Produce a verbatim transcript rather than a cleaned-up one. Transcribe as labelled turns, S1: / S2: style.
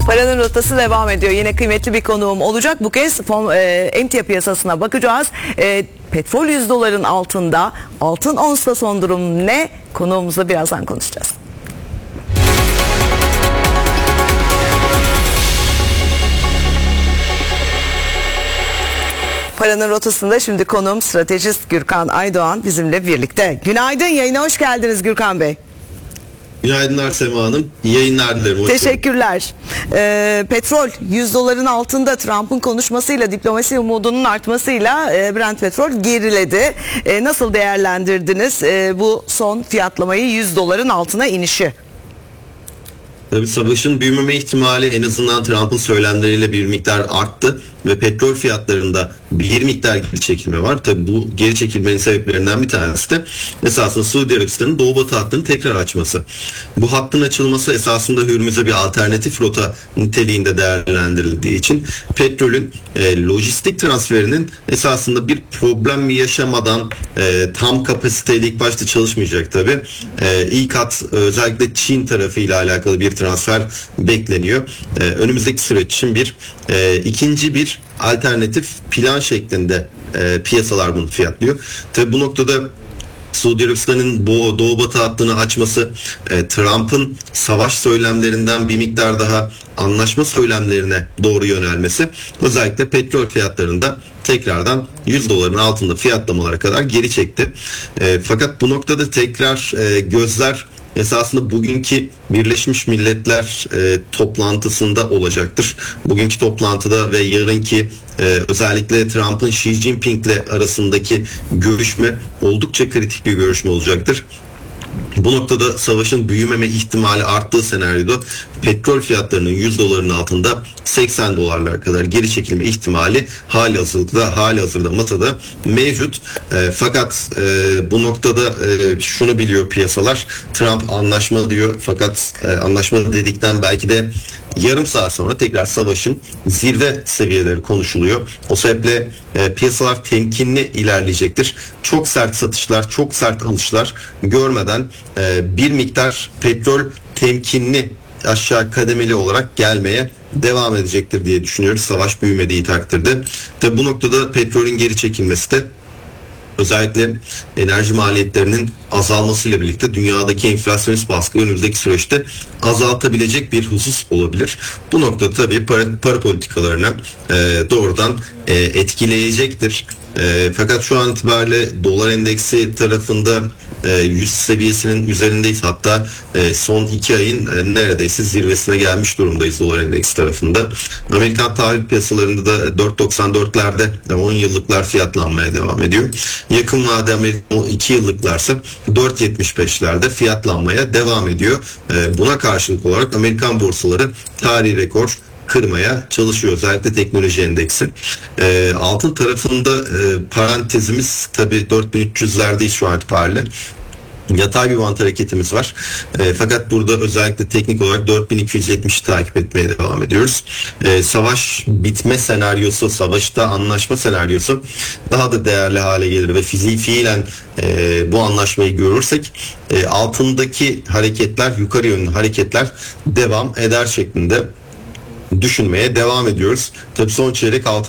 S1: Paranın rotası devam ediyor. Yine kıymetli bir konuğum olacak. Bu kez fon, e, emtia piyasasına bakacağız. E, petrol yüz doların altında. Altın onsta son durum ne? Konuğumuzla birazdan konuşacağız. Paranın rotasında şimdi konuğum stratejist Gürkan Aydoğan bizimle birlikte. Günaydın, yayına hoş geldiniz Gürkan Bey.
S2: Günaydınlar Sema Hanım. İyi yayınlar dilerim.
S1: Teşekkürler. Ee, petrol yüz doların altında. Trump'ın konuşmasıyla, diplomasi umudunun artmasıyla e, Brent petrol geriledi. E, nasıl değerlendirdiniz e, bu son fiyatlamayı, yüz doların altına inişi?
S2: Tabii savaşın büyümeme ihtimali en azından Trump'ın söylemleriyle bir miktar arttı ve petrol fiyatlarında bir miktar geri çekilme var. Tabii bu geri çekilmenin sebeplerinden bir tanesi de esasında Suudi Arabistan'ın Doğu Batı hattını tekrar açması. Bu hattın açılması esasında Hürmüz'e bir alternatif rota niteliğinde değerlendirildiği için petrolün e, lojistik transferinin esasında bir problem yaşamadan e, tam kapasiteyle ilk başta çalışmayacak tabii. E, ilk hat özellikle Çin tarafıyla alakalı bir transfer bekleniyor. Ee, önümüzdeki süreç için bir e, ikinci bir alternatif plan şeklinde e, piyasalar bunu fiyatlıyor. Tabii bu noktada Suudi Arabistan'ın bu Doğu Batı hattını açması, e, Trump'ın savaş söylemlerinden bir miktar daha anlaşma söylemlerine doğru yönelmesi özellikle petrol fiyatlarında tekrardan yüz doların altında fiyatlamalara kadar geri çekti. E, fakat bu noktada tekrar e, gözler esasında bugünkü Birleşmiş Milletler e, toplantısında olacaktır. Bugünkü toplantıda ve yarınki e, özellikle Trump'ın Xi Jinping'le arasındaki görüşme oldukça kritik bir görüşme olacaktır. Bu noktada savaşın büyümeme ihtimali arttığı senaryoda petrol fiyatlarının yüz doların altında seksen dolarlara kadar geri çekilme ihtimali hali hazırda hali hazırda masada mevcut. E, fakat e, bu noktada e, şunu biliyor piyasalar. Trump anlaşma diyor fakat e, anlaşma dedikten belki de yarım saat sonra tekrar savaşın zirve seviyeleri konuşuluyor. O sebeple e, piyasalar temkinli ilerleyecektir. Çok sert satışlar, çok sert alışlar görmeden e, bir miktar petrol temkinli aşağı kademeli olarak gelmeye devam edecektir diye düşünüyoruz. Savaş büyümediği takdirde. Tabi bu noktada petrolün geri çekilmesi de özellikle enerji maliyetlerinin azalmasıyla birlikte dünyadaki enflasyonist baskı önümüzdeki süreçte azaltabilecek bir husus olabilir. Bu noktada tabii para, para politikalarına e, doğrudan e, etkileyecektir. E, fakat şu an itibariyle dolar endeksi tarafında e, yüz seviyesinin üzerindeyiz. Hatta e, son iki ayın e, neredeyse zirvesine gelmiş durumdayız dolar endeksi tarafında. Amerikan tahvil piyasalarında da dört doksan dörtlerde on yıllıklar fiyatlanmaya devam ediyor. Yakın vade Amerikan iki yıllıklarsa dört yetmiş beşlerde fiyatlanmaya devam ediyor. E, buna karşılık olarak Amerikan borsaları tarihi rekor kırmaya çalışıyor. Özellikle teknoloji endeksi. E, altın tarafında e, parantezimiz tabii dört bin üç yüzlerdeyiz şu an itibariyle. Yatay bir bant hareketimiz var. E, fakat burada özellikle teknik olarak dört bin iki yüz yetmişi takip etmeye devam ediyoruz. E, savaş bitme senaryosu, savaşta anlaşma senaryosu daha da değerli hale gelir ve fiziği fiilen e, bu anlaşmayı görürsek e, altındaki hareketler, yukarı yönlü hareketler devam eder şeklinde düşünmeye devam ediyoruz. Tabii son çeyrek altın